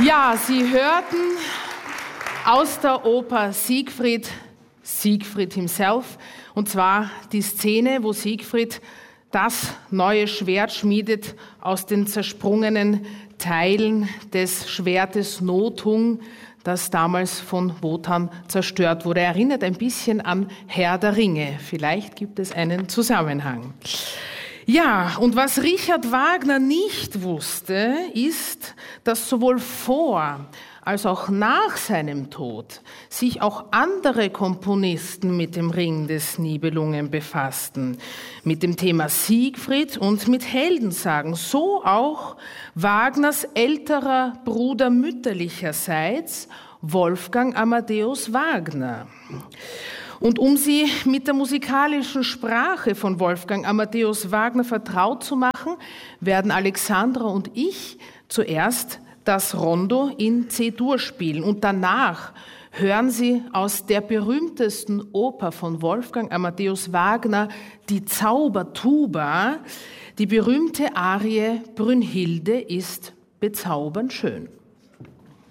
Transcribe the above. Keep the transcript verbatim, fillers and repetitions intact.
Ja, Sie hörten aus der Oper Siegfried, Siegfried himself, und zwar die Szene, wo Siegfried das neue Schwert schmiedet aus den zersprungenen Teilen des Schwertes Nothung, das damals von Wotan zerstört wurde. Erinnert ein bisschen an Herr der Ringe. Vielleicht gibt es einen Zusammenhang. Ja, und was Richard Wagner nicht wusste, ist, dass sowohl vor als auch nach seinem Tod sich auch andere Komponisten mit dem Ring des Nibelungen befassten, mit dem Thema Siegfried und mit Heldensagen. So auch Wagners älterer Bruder mütterlicherseits, Wolfgang Amadeus Wagner. Und um Sie mit der musikalischen Sprache von Wolfgang Amadeus Wagner vertraut zu machen, werden Alexandra und ich zuerst das Rondo in C-Dur spielen und danach hören Sie aus der berühmtesten Oper von Wolfgang Amadeus Wagner, die Zaubertuba, die berühmte Arie Brünnhilde ist bezaubernd schön.